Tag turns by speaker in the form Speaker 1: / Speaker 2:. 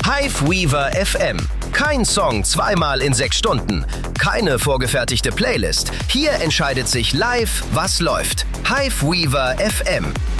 Speaker 1: Hiveweaver FM. Kein Song zweimal in 6 Stunden. Keine vorgefertigte Playlist. Hier entscheidet sich live, was läuft. Hiveweaver FM.